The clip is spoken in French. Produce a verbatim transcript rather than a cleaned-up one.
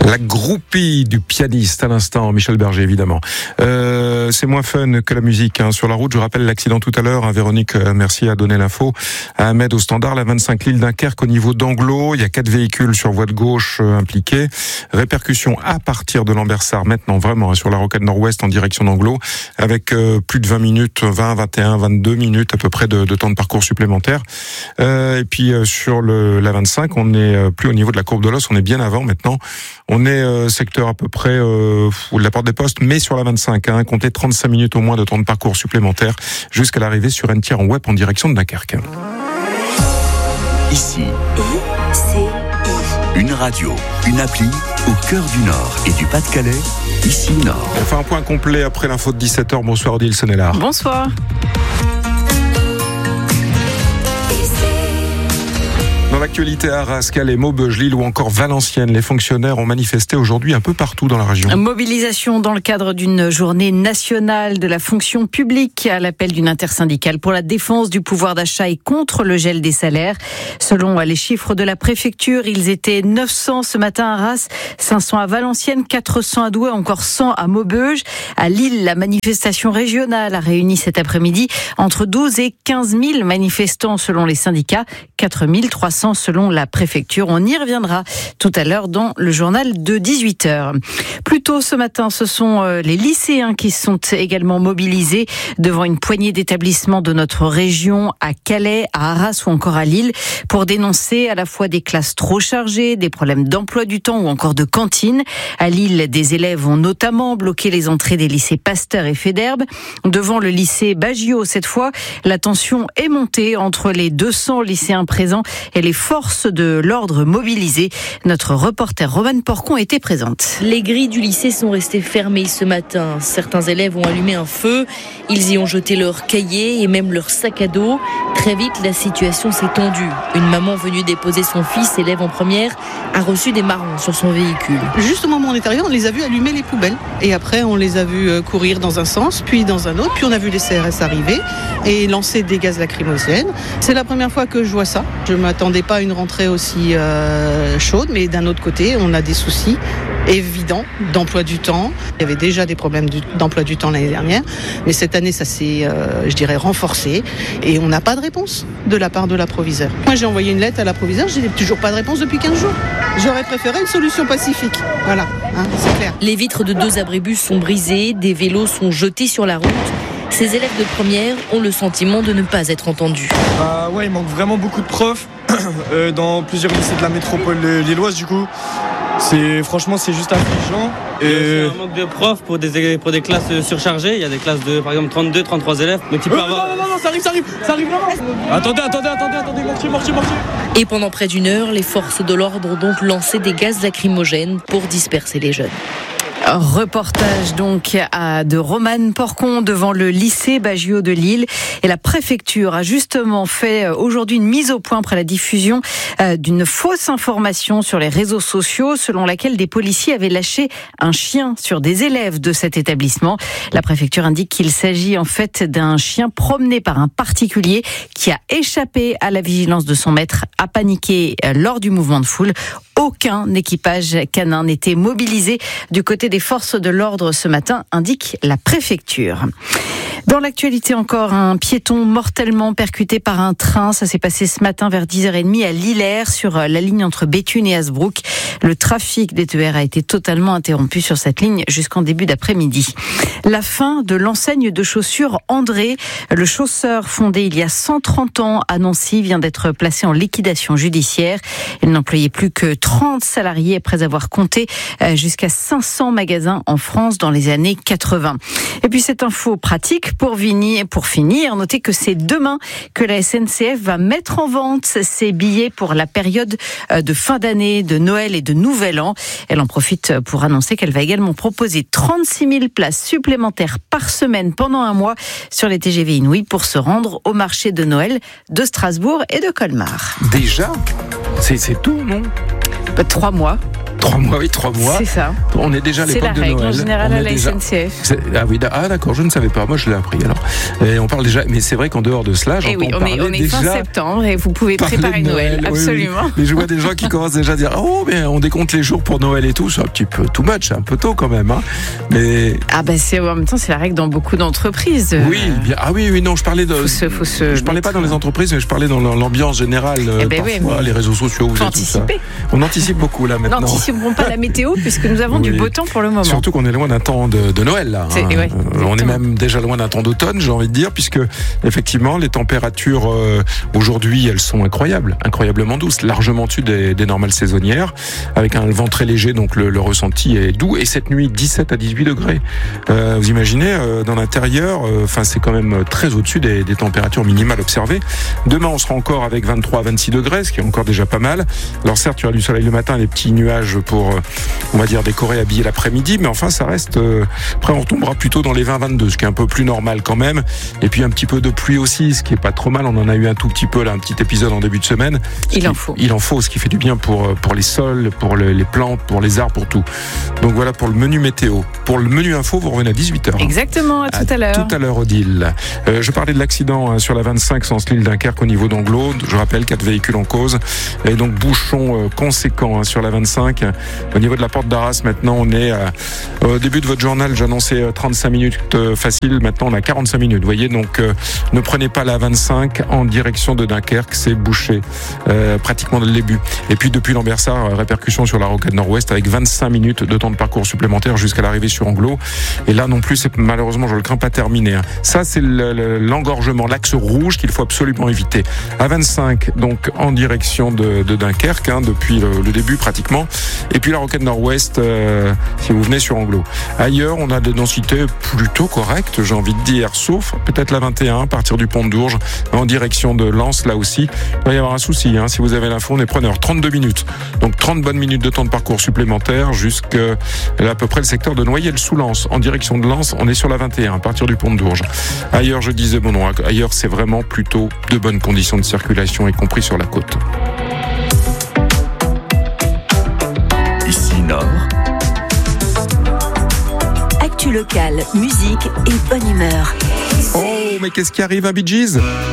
La groupie du pianiste à l'instant, Michel Berger évidemment. Euh, c'est moins fun que la musique hein. Sur la route, je rappelle l'accident tout à l'heure. Hein, Véronique, euh, merci à donner l'info. À Ahmed au standard, la vingt-cinq Lille Dunkerque au niveau d'Anglo. Il y a quatre véhicules sur voie de gauche euh, impliqués. Répercussion à partir de Lambersart maintenant vraiment hein, sur la rocade nord-ouest en direction d'Anglo avec euh, plus de vingt minutes, vingt, vingt et un, vingt-deux minutes à peu près de, de temps de parcours supplémentaire. Euh, et puis euh, sur le, la vingt-cinq, on n'est euh, plus au niveau de la courbe de l'Os, on est bien avant maintenant. On est euh, secteur à peu près euh, de la porte des postes, mais sur la vingt-cinq, hein, comptez trente-cinq minutes au moins de temps de parcours supplémentaire jusqu'à l'arrivée sur N-Tiers en web en direction de Dunkerque. Ici, une radio, une appli au cœur du Nord et du Pas-de-Calais, ici Nord. On fait un point complet après l'info de dix-sept heures. Bonsoir Odile Senelard. Bonsoir. Dans l'actualité à Arras, Calais, Maubeuge, Lille ou encore Valenciennes, les fonctionnaires ont manifesté aujourd'hui un peu partout dans la région. Mobilisation dans le cadre d'une journée nationale de la fonction publique à l'appel d'une intersyndicale pour la défense du pouvoir d'achat et contre le gel des salaires. Selon les chiffres de la préfecture, ils étaient neuf cents ce matin à Arras, cinq cents à Valenciennes, quatre cents à Douai, encore cent à Maubeuge. À Lille, la manifestation régionale a réuni cet après-midi entre douze et quinze mille manifestants selon les syndicats, quatre mille trois cents selon la préfecture. On y reviendra tout à l'heure dans le journal de dix-huit heures. Plus tôt ce matin, ce sont les lycéens qui sont également mobilisés devant une poignée d'établissements de notre région à Calais, à Arras ou encore à Lille pour dénoncer à la fois des classes trop chargées, des problèmes d'emploi du temps ou encore de cantine. À Lille, des élèves ont notamment bloqué les entrées des lycées Pasteur et Féderbe. Devant le lycée Baggio, cette fois, la tension est montée entre les deux cents lycéens présents et les forces de l'ordre mobilisées. Notre reporter Romane Porcon était présente. Les grilles du lycée sont restées fermées ce matin. Certains élèves ont allumé un feu. Ils y ont jeté leurs cahiers et même leur sac à dos. Très vite, la situation s'est tendue. Une maman venue déposer son fils, élève en première, a reçu des marrons sur son véhicule. Juste au moment où on est arrivé, on les a vus allumer les poubelles. Et après, on les a vus courir dans un sens, puis dans un autre. Puis on a vu les C R S arriver et lancer des gaz lacrymogènes. C'est la première fois que je vois ça. Je ne m'attendais pas à une rentrée aussi euh, chaude, mais d'un autre côté, on a des soucis évidents d'emploi du temps. Il y avait déjà des problèmes d'emploi du temps l'année dernière, mais cette année, ça s'est, euh, je dirais, renforcé et on n'a pas de réponse de la part de l'approviseur. Moi, j'ai envoyé une lettre à l'approviseur, je n'ai toujours pas de réponse depuis quinze jours. J'aurais préféré une solution pacifique. Voilà, hein, c'est clair. Les vitres de deux abribus sont brisées, des vélos sont jetés sur la route. Ces élèves de première ont le sentiment de ne pas être entendus. Euh, ouais, il manque vraiment beaucoup de profs euh, dans plusieurs lycées de la métropole lilloise du coup. C'est, franchement, c'est juste affligeant. Et... C'est un manque de profs pour des, pour des classes surchargées. Il y a des classes de, par exemple, trente-deux, trente-trois élèves. Donc tu peux euh, avoir... Non, non, non, ça arrive, ça arrive, ça arrive vraiment. Attendez, attendez, attendez, attendez, marchez, marchez, marchez. Et pendant près d'une heure, les forces de l'ordre ont donc lancé des gaz lacrymogènes pour disperser les jeunes. Reportage donc à, de Romane Porcon devant le lycée Baggio de Lille. Et la préfecture a justement fait aujourd'hui une mise au point après la diffusion euh, d'une fausse information sur les réseaux sociaux selon laquelle des policiers avaient lâché un chien sur des élèves de cet établissement. La préfecture indique qu'il s'agit en fait d'un chien promené par un particulier qui a échappé à la vigilance de son maître, a paniqué lors du mouvement de foule. Aucun équipage canin n'était mobilisé du côté des forces de l'ordre ce matin, indique la préfecture. Dans l'actualité encore, un piéton mortellement percuté par un train. Ça s'est passé ce matin vers dix heures trente à Lillers sur la ligne entre Béthune et Hasbrook. Le trafic des T E R a été totalement interrompu sur cette ligne jusqu'en début d'après-midi. La fin de l'enseigne de chaussures André. Le chausseur fondé il y a cent trente ans à Nancy vient d'être placé en liquidation judiciaire. Il n'employait plus que trente salariés après avoir compté jusqu'à cinq cents magasins en France dans les années quatre-vingts. Et puis cette info pratique pour, Vini, pour finir, notez que c'est demain que la S N C F va mettre en vente ses billets pour la période de fin d'année, de Noël et de Nouvel An. Elle en profite pour annoncer qu'elle va également proposer trente-six mille places supplémentaires par semaine pendant un mois sur les T G V Inouï pour se rendre au marché de Noël de Strasbourg et de Colmar. Déjà ? C'est, c'est tout, non ? Trois mois. Trois mois, oui, trois mois. C'est ça. On est déjà à C'est l'époque la de règle Noël. en général On à est la déjà... S N C F. C'est... Ah oui, ah d'accord, je ne savais pas. Moi, je l'ai appris alors. Et on parle déjà, mais c'est vrai qu'en dehors de cela, j'entends Et oui, on parler est, on est déjà fin septembre et vous pouvez parler préparer de Noël, Noël. absolument. Oui, oui. Mais je vois des gens qui commencent déjà à dire, oh, mais on décompte les jours pour Noël et tout. C'est un petit peu too much, c'est un peu tôt quand même. Hein. Mais Ah ben c'est en même temps c'est la règle dans beaucoup d'entreprises. oui, bien. Ah oui, oui, non, je parlais de. Faut se, faut se je parlais pas mettre... dans les entreprises, mais je parlais dans l'ambiance générale. Eh ben parfois, oui, les réseaux sociaux, vous faut avez tout ça. anticiper. On anticipe beaucoup là maintenant. N'anticipons pas la météo puisque nous avons Oui. du beau temps pour le moment. Surtout qu'on est loin d'un temps de, de Noël là. C'est- hein. ouais, Euh, on est même déjà loin d'un temps d'automne, j'ai envie de dire, puisque effectivement les températures euh, aujourd'hui elles sont incroyables, incroyablement douces, largement au-dessus des, des normales saisonnières, avec un vent très léger, donc le, le ressenti est doux. Et cette nuit, dix-sept à dix-huit degrés. Euh, vous imaginez euh, dans l'intérieur, enfin euh, c'est quand même très au-dessus des, des températures minimales observées. Demain on sera encore avec vingt-trois à vingt-six degrés, ce qui est encore déjà pas mal. Alors certes, il y aura du soleil le matin, des petits nuages pour, euh, on va dire, décorer, habiller l'après-midi, mais enfin ça reste. Euh, après on tombera plutôt dans les vingt à vingt-deux, ce qui est un peu plus normal quand même. Et puis un petit peu de pluie aussi, ce qui est pas trop mal. On en a eu un tout petit peu là, un petit épisode en début de semaine. Il qui, en faut. Il en faut, ce qui fait du bien pour pour les sols, pour le, les plantes, pour les arbres, pour tout. Donc voilà pour le menu météo. Pour le menu info, vous revenez à dix-huit heures. Exactement, à tout à, à l'heure. Tout à l'heure, Odile. Euh, je parlais de l'accident hein, sur la vingt-cinq, sens Lille Dunkerque au niveau d'Anglo. Je rappelle, quatre véhicules en cause. Et donc bouchon euh, conséquent hein, sur la vingt-cinq. Au niveau de la porte d'Arras, maintenant on est euh, au début de votre journal, j'annonçais euh, trente-cinq minutes euh, facile. Maintenant on a quarante-cinq minutes. Vous voyez, donc euh, ne prenez pas la vingt-cinq en direction de Dunkerque, c'est bouché euh, pratiquement dès le début. Et puis depuis Lambersart, euh, répercussion sur la rocade nord-ouest avec vingt-cinq minutes de temps de parcours supplémentaire jusqu'à l'arrivée sur Anglo. Et là non plus, c'est malheureusement, je le crains pas terminé. Hein. Ça c'est le, le, l'engorgement, l'axe rouge qu'il faut absolument éviter. À vingt-cinq, donc en direction de, de Dunkerque, hein, depuis le, le début pratiquement. Et puis la rocade nord-ouest, euh, si vous venez sur Anglo. Ailleurs, on a des densités plutôt correctes, j'ai envie de dire, sauf peut-être la vingt et un, à partir du pont de Dourges, en direction de Lens, là aussi. Il va y avoir un souci, hein, si vous avez l'info, on est preneur. trente-deux minutes. Donc trente bonnes minutes de temps de parcours supplémentaire jusqu'à à peu près le secteur de Noyelles-sous-Lens. En direction de Lens, on est sur la vingt et un, à partir du pont de Dourges. Ailleurs, je disais, bon non, ailleurs, c'est vraiment plutôt de bonnes conditions de circulation, y compris sur la côte. Ici Nord. Actu locale, musique et bonne humeur. Oh, mais qu'est-ce qui arrive à Bee Gees ?